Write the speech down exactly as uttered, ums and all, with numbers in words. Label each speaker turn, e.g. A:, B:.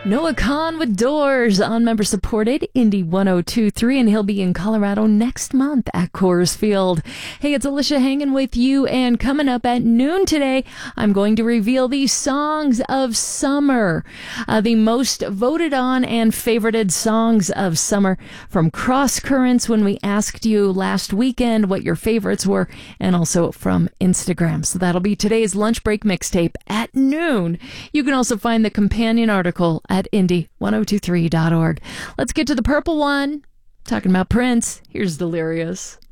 A: Noah Kahn with Doors on member-supported Indie one oh two point three, and he'll be in Colorado next month at Coors Field. Hey, it's Alicia hanging with you, and coming up at noon today, I'm going to reveal the songs of summer, uh, the most voted on and favorited songs of summer from Cross Currents when we asked you last weekend what your favorites were, and also from Instagram. So that'll be today's lunch break mixtape at noon. You can also find the companion article at indie one oh two three dot org. Let's get to the purple one. Talking about Prince, here's Delirious.